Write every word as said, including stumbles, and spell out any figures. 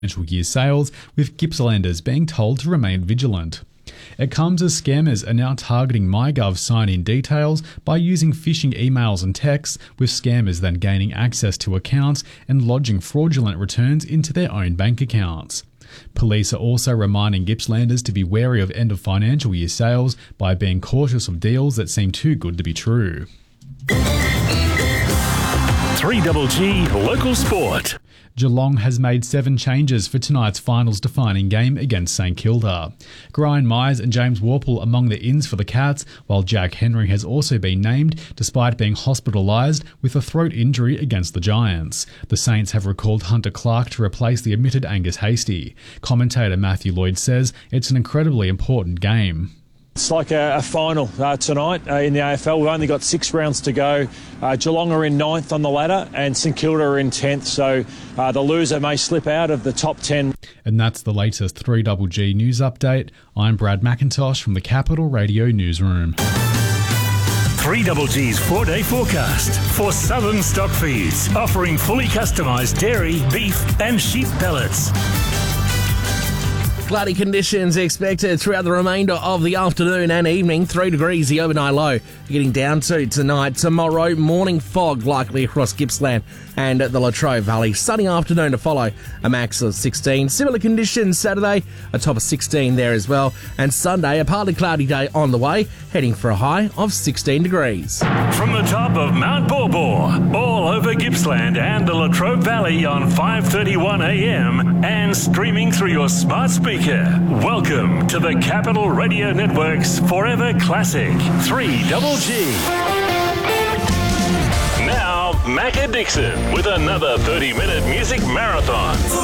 financial year sales, with Gippslanders being told to remain vigilant. It comes as scammers are now targeting MyGov sign-in details by using phishing emails and texts, with scammers then gaining access to accounts and lodging fraudulent returns into their own bank accounts. Police are also reminding Gippslanders to be wary of end of financial year sales by being cautious of deals that seem too good to be true. three G G Local Sport. Geelong has made seven changes for tonight's finals defining game against St Kilda. Brian Myers and James Warple among the ins for the Cats, while Jack Henry has also been named despite being hospitalised with a throat injury against the Giants. The Saints have recalled Hunter Clark to replace the omitted Angus Hastie. Commentator Matthew Lloyd says it's an incredibly important game. It's like a, a final uh, tonight uh, in the A F L. We've only got six rounds to go. Uh, Geelong are in ninth on the ladder and St Kilda are in tenth, so uh, the loser may slip out of the top ten. And that's the latest three G G news update. I'm Brad McIntosh from the Capital Radio Newsroom. three G G's four-day forecast for Southern Stock Feeds, offering fully customised dairy, beef and sheep pellets. Cloudy conditions expected throughout the remainder of the afternoon and evening. Three degrees the overnight low. Getting down to tonight. Tomorrow, morning fog likely across Gippsland and the Latrobe Valley. Sunny afternoon to follow. A max of sixteen. Similar conditions Saturday. A top of sixteen there as well. And Sunday, a partly cloudy day on the way. Heading for a high of sixteen degrees. From the top of Mount Borbor, all over Gippsland and the Latrobe Valley on five thirty-one a m and streaming through your smart speaker. Welcome to the Capital Radio Network's Forever Classic three G G. Now, Macca Dixon with another thirty minute music marathon.